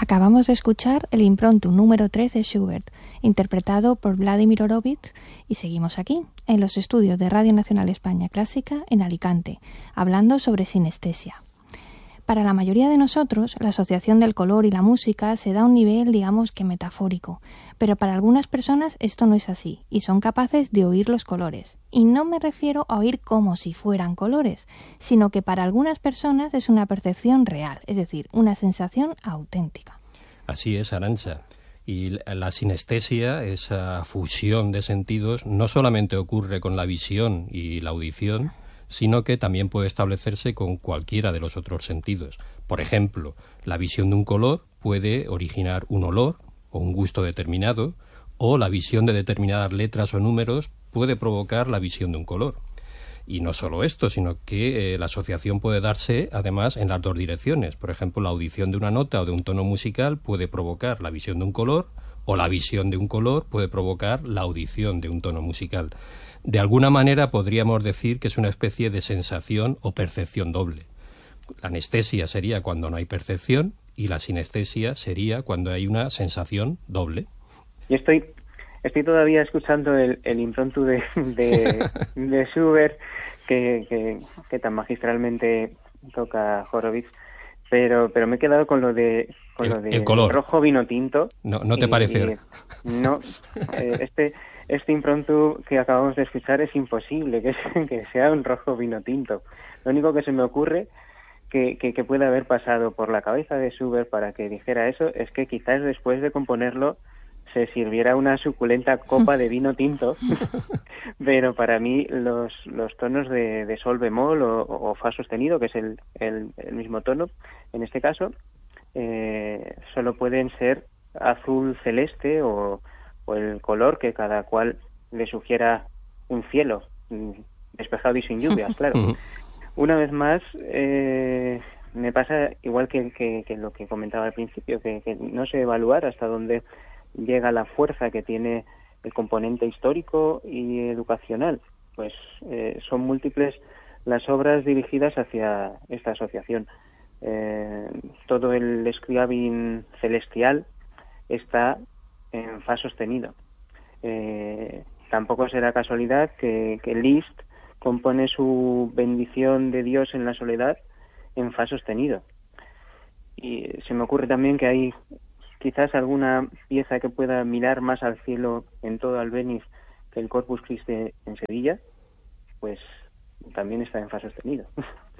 Acabamos de escuchar el Impromptu número 3 de Schubert, interpretado por Vladimir Horowitz, y seguimos aquí, en los estudios de Radio Nacional España Clásica, en Alicante, hablando sobre sinestesia. Para la mayoría de nosotros, la asociación del color y la música se da a un nivel, digamos que metafórico, pero para algunas personas esto no es así, y son capaces de oír los colores. Y no me refiero a oír como si fueran colores, sino que para algunas personas es una percepción real, es decir, una sensación auténtica. Así es, Arantxa. Y la sinestesia, esa fusión de sentidos, no solamente ocurre con la visión y la audición, sino que también puede establecerse con cualquiera de los otros sentidos. Por ejemplo, la visión de un color puede originar un olor o un gusto determinado, o la visión de determinadas letras o números puede provocar la visión de un color. Y no solo esto, sino que la asociación puede darse, además, en las dos direcciones. Por ejemplo, la audición de una nota o de un tono musical puede provocar la visión de un color, o la visión de un color puede provocar la audición de un tono musical. De alguna manera podríamos decir que es una especie de sensación o percepción doble. La anestesia sería cuando no hay percepción y la sinestesia sería cuando hay una sensación doble. Yo estoy todavía escuchando el impromptu de Schubert que tan magistralmente toca Horowitz, pero me he quedado con lo de el color. Rojo vino tinto. No te parece. No, este impromptu que acabamos de escuchar es imposible que sea un rojo vino tinto. Lo único que se me ocurre que puede haber pasado por la cabeza de Schubert para que dijera eso es que quizás después de componerlo se sirviera una suculenta copa de vino tinto, pero para mí los tonos de sol bemol o fa sostenido, que es el mismo tono en este caso, solo pueden ser azul celeste o el color que cada cual le sugiera un cielo despejado y sin lluvias, claro. Una vez más, me pasa igual que lo que comentaba al principio, que no sé evaluar hasta dónde llega la fuerza que tiene el componente histórico y educacional. Pues son múltiples las obras dirigidas hacia esta asociación. Todo el Scriabin celestial está en fa sostenido. Tampoco será casualidad que Liszt compone su bendición de Dios en la soledad en fa sostenido. Y se me ocurre también que hay quizás alguna pieza que pueda mirar más al cielo en todo Albéniz que el Corpus Christi en Sevilla, pues también está en fa sostenido.